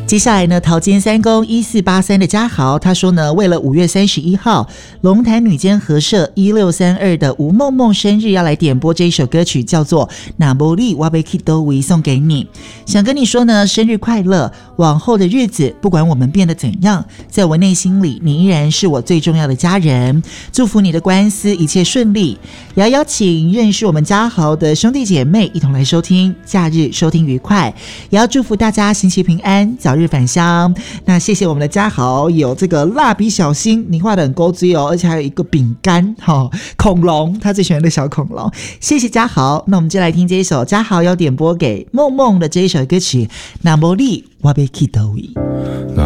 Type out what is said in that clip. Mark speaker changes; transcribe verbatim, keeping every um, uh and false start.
Speaker 1: 接下来呢，桃尖三公一四八三的嘉豪，他说呢，为了五月三十一号龙潭女间合社一六三二的吴梦梦生日，要来点播这一首歌曲，叫做《那不利我被 Kido 维》，送给你。想跟你说呢，生日快乐！往后的日子，不管我们变得怎样，在我内心里，你依然是我最重要的家人。祝福你的官司一切顺利，也要邀请认识我们嘉豪的兄弟姐妹一同来收听，假日收听愉快，也要祝福大家星期平安，早日返乡。那谢谢我们的嘉豪，有这个蜡笔小新，你画的很勾追哦，而且还有一个饼干、哦、恐龙，他最喜欢的小恐龙。谢谢嘉豪。那我们就来听这一首嘉豪要点播给梦梦的这一首歌曲《那不利我被 Kido 维》。
Speaker 2: 那